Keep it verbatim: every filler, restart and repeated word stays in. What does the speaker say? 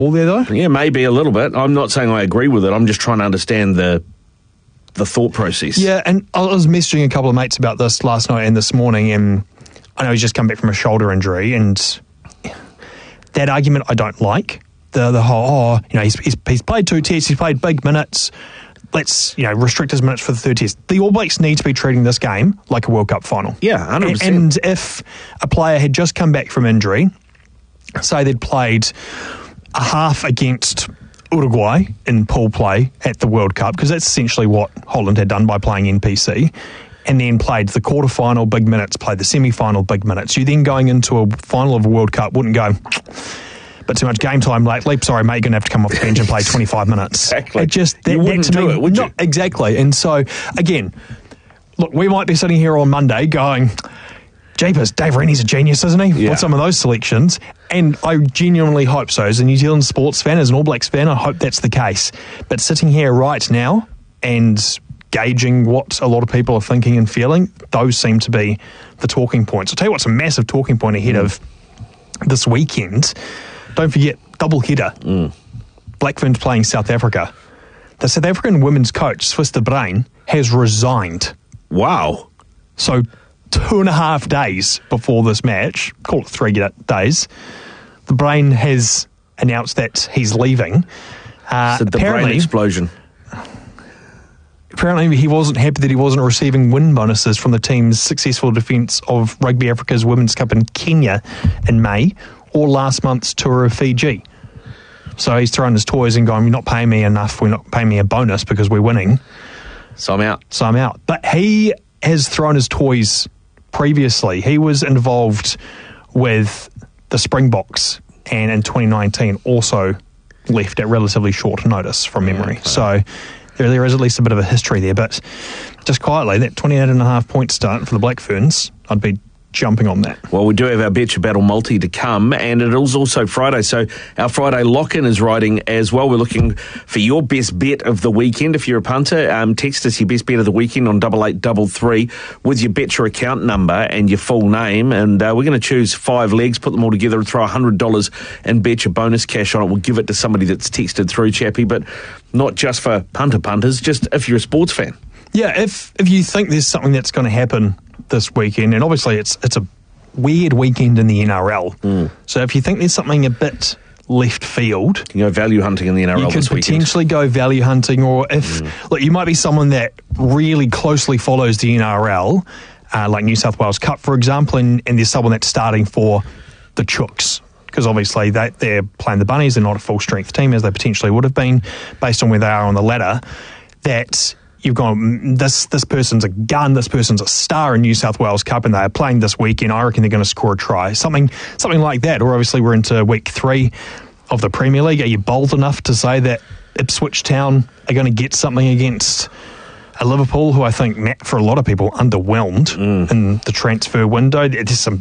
All there, though? Yeah, maybe a little bit. I'm not saying I agree with it. I'm just trying to understand the the thought process. Yeah, and I was messaging a couple of mates about this last night and this morning, and I know he's just come back from a shoulder injury, and that argument I don't like. The the whole, oh, you know, he's, he's, he's played two tests, he's played big minutes, let's, you know, restrict his minutes for the third test. The All Blacks need to be treating this game like a World Cup final. Yeah, one hundred percent. And, and if a player had just come back from injury, say they'd played a half against Uruguay in pool play at the World Cup, because that's essentially what Holland had done by playing N P C, and then played the quarterfinal big minutes, played the semi-final big minutes. You then going into a final of a World Cup wouldn't go, but too much game time lately. Sorry, mate, you're going to have to come off the bench and play twenty-five minutes. Exactly. It just, that, you wouldn't that to do me, it, would you? Not exactly. And so, again, look, we might be sitting here on Monday going, jeepers, Dave Rennie's a genius, isn't he? Yeah. With some of those selections. And I genuinely hope so. As a New Zealand sports fan, as an All Blacks fan, I hope that's the case. But sitting here right now and gauging what a lot of people are thinking and feeling, those seem to be the talking points. I'll tell you what's a massive talking point ahead mm. of this weekend. Don't forget, double header. Mm. Black Ferns playing South Africa. The South African women's coach, Swiss de Bruin, has resigned. Wow. So two and a half days before this match, call it three days, the Brain has announced that he's leaving. Uh, so the apparently, brain explosion. Apparently he wasn't happy that he wasn't receiving win bonuses from the team's successful defence of Rugby Africa's Women's Cup in Kenya in May, or last month's tour of Fiji. So he's throwing his toys and going, you're not paying me enough, we're not paying me a bonus because we're winning. So I'm out. So I'm out. But he has thrown his toys previously. He was involved with the Springboks, and in twenty nineteen also left at relatively short notice from memory. Okay. So there, there is at least a bit of a history there. But just quietly, that twenty-eight and a half point start for the Black Ferns, I'd be jumping on that. Well, we do have our Betcha Battle multi to come, and it is also Friday, so our Friday lock-in is riding as well. We're looking for your best bet of the weekend. If you're a punter, um, text us your best bet of the weekend on double eight double three with your Betcha account number and your full name, and uh, we're going to choose five legs, put them all together and throw one hundred dollars in Betcha bonus cash on it. We'll give it to somebody that's texted through, Chappie, but not just for punter punters, just if you're a sports fan. Yeah, if if you think there's something that's going to happen this weekend, and obviously it's it's a weird weekend in the N R L. Mm. So if you think there's something a bit left field, you can go value hunting in the N R L you could this weekend. potentially go value hunting, or if mm. look, you might be someone that really closely follows the N R L, uh, like New South Wales Cup, for example, and, and there's someone that's starting for the Chooks. Because obviously they, they're playing the Bunnies, they're not a full-strength team as they potentially would have been based on where they are on the ladder, that you've gone, this this person's a gun, this person's a star in New South Wales Cup, and they're playing this weekend. I reckon they're going to score a try. Something something like that. Or obviously we're into week three of the Premier League. Are you bold enough to say that Ipswich Town are going to get something against a Liverpool, who I think, for a lot of people, underwhelmed mm. in the transfer window? There's some